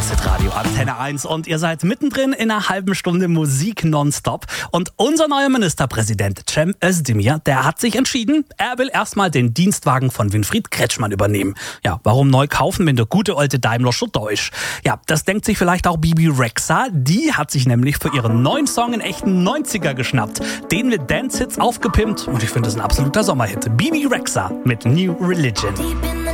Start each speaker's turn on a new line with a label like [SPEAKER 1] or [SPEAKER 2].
[SPEAKER 1] ist Hitradio Antenne 1 und ihr seid mittendrin in einer halben Stunde Musik nonstop. Und unser neuer Ministerpräsident Cem Özdemir, der hat sich entschieden, er will erstmal den Dienstwagen von Winfried Kretschmann übernehmen. Ja, warum neu kaufen, wenn der gute alte Daimler schon da ist? Ja, das denkt sich vielleicht auch Bibi Rexha. Die hat sich nämlich für ihren neuen Song einen echten 90er geschnappt. Den mit Dance-Hits aufgepimpt und ich finde, das ist ein absoluter Sommerhit. Bibi Rexha mit New Religion.